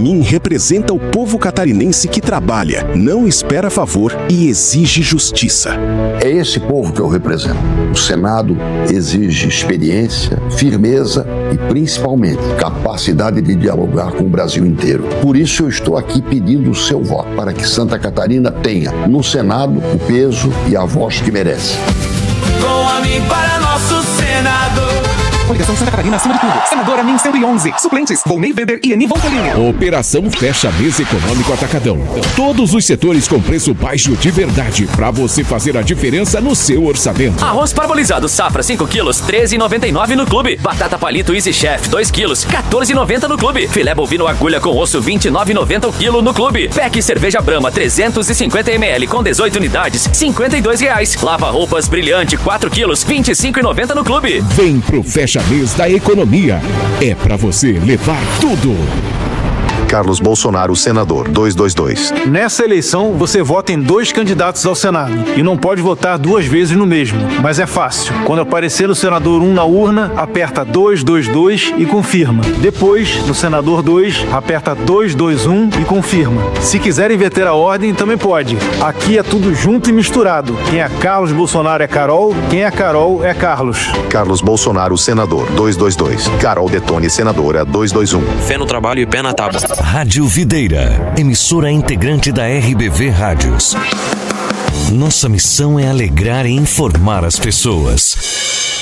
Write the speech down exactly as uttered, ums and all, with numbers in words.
mim, representa o povo catarinense que trabalha, não espera favor e exige justiça. É esse povo que eu represento. O Senado exige experiência, firmeza e, principalmente, capacidade de dialogar com o Brasil inteiro. Por isso eu estou aqui pedindo o seu voto, para que Santa Catarina tenha no Senado o peso e a voz que merece. Com a mim para nosso Senado. Coligação Santa Catarina acima de tudo. Senadora Min cento e onze. Suplentes: Volney Weber e Eni Voltolini. Operação Fecha Mês Econômico Atacadão. Todos os setores com preço baixo de verdade, para você fazer a diferença no seu orçamento. Arroz parbolizado Safra cinco quilos, treze e noventa e nove no clube. Batata palito Easy Chef dois quilos, quatorze e noventa no clube. Filé bovino agulha com osso, vinte e nove e noventa o quilo no clube. Pack cerveja Brahma trezentos e cinquenta mililitros com dezoito unidades, cinquenta e dois reais. Lava roupas Brilhante quatro quilos, vinte e cinco e noventa no clube. Vem pro Fecha Mês da Economia. É pra você levar tudo. Carlos Bolsonaro, senador, duzentos e vinte e dois. Nessa eleição, você vota em dois candidatos ao Senado e não pode votar duas vezes no mesmo. Mas é fácil. Quando aparecer no senador um na urna, aperta duzentos e vinte e dois e confirma. Depois, no senador dois, aperta duzentos e vinte e um e confirma. Se quiser inverter a ordem, também pode. Aqui é tudo junto e misturado. Quem é Carlos Bolsonaro é Carol, quem é Carol é Carlos. Carlos Bolsonaro, senador, duzentos e vinte e dois. Carol Detone, senadora, duzentos e vinte e um. Fé no trabalho e pé na tábua. Rádio Videira, emissora integrante da R B V Rádios. Nossa missão é alegrar e informar as pessoas.